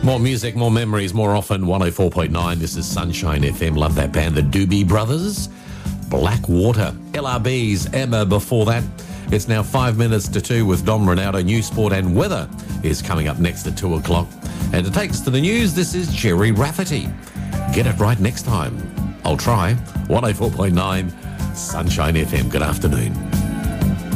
More music, more memories, more often. 104.9. This is Sunshine FM. Love that band, the Doobie Brothers. Blackwater. LRB's Emma before that. It's now 5 minutes to 2 with Dom Ronaldo. News, sport and weather is coming up next at 2 o'clock. And to take us to the news, this is Jerry Rafferty. Get it right next time. I'll try. 104.9 Sunshine FM. Good afternoon.